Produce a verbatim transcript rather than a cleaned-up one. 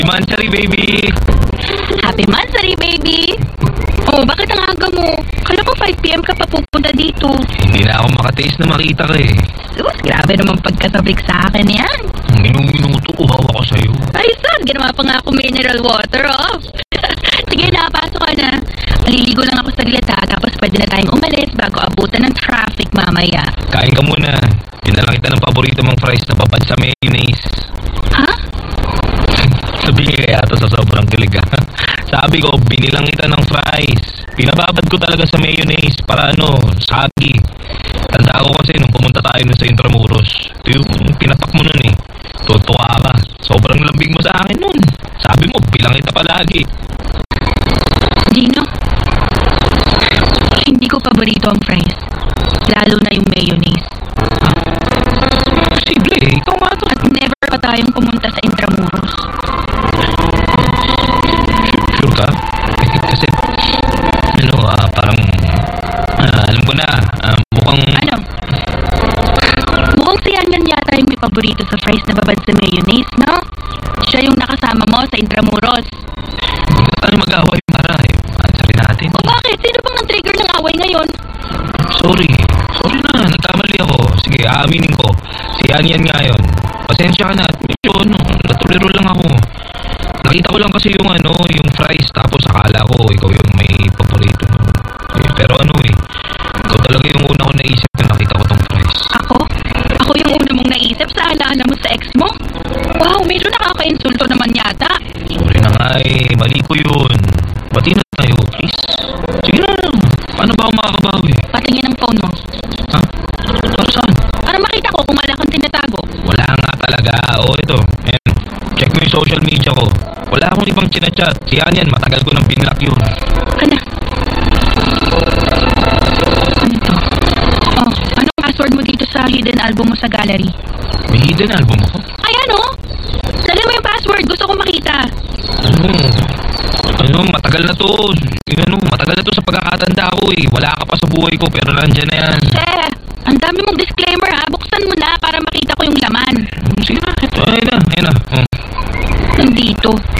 Happy Mansari, baby! Happy Mansari, baby! Oh, bakit ang aga mo? Kala ko five p m ka pa pupunta dito. Hindi na ako makatiis na makita ka eh. Sus, grabe naman pagkasabik sa akin yan. Ang minum-minuto, uhaw ako sa'yo. Ay, son, ginawa pa nga ako mineral water, oh. Sige na, pasok ka na. Maliligo lang ako saglit ha, tapos pwede na tayong umalis bago abutan ng traffic mamaya. Kain ka muna. Pinalang kita ng paborito mong fries na babad sa mayonnaise. Ha? Sabi kaya ito sa sobrang kilig ha. Sabi ko, binilang kita ng fries. Pinababad ko talaga sa mayonnaise para ano, sagi. Tanda ko kasi nung pumunta tayo nun sa Intramuros. Ito yung pinapak mo nun eh. Tutuwa ka. Sobrang lambing mo sa akin nun. Sabi mo, bilang kita palagi. Gino, hindi ko paborito ang fries. Lalo na yung mayonnaise. Posible eh. Ikaw nga to. At never pa tayong pumunta sa Intramuros. Sure ka? Eh, kasi, ano, ah, parang, ah, alam ko na, ah, mukhang... Ano? Mukhang si Yanyan yata yung may paborito sa fries na babad sa mayonnaise, no? Siya yung nakasama mo sa Intramuros. Hindi ka tayo mag-away, Mara eh. Answerin natin. O bakit? Sino bang nag-trigger ng away ngayon? Sorry. Sorry na, nagkamali ako. Sige, aaminin ko. Si Yanyan nga yun. Pasensya ka na at medyo, ano, natuliro lang ako. Nakita ko lang kasi yung ano, yung fries, tapos akala ko ikaw yung may paborito mo. Eh, pero ano eh, ikaw talaga yung una ko naisip na nakita ko tong fries. Ako? Ako yung una mong naisip sa alaala mo sa ex mo? Wow, medyo nakaka-insulto naman yata. Sorry na nga eh, mali ko yun. Bati na tayo, please. Sige na, paano ba ako makakabawi? Patingin ang phone mo. Ha? Para saan? Para makita ko kung wala kang tinatago. Wala nga talaga. O ito, ayan. Check mo yung social media ko. Wala akong ibang chinachat. Si Yanyan, matagal ko nang binlock yun. Kana. Ano to? Oh, anong password mo dito sa hidden album mo sa gallery? May hidden album ako? Ay, ano? Dali mo yung password. Gusto ko makita. Ano? Ano, matagal na to. Ano, matagal na to sa pagkakatanda ko eh. Wala ka pa sa buhay ko pero nandyan na yan. Chef, ang dami mong disclaimer ha. Buksan mo na para makita ko yung laman. Sige na, ito. Ayun na, ayun na. Oh. Nandito.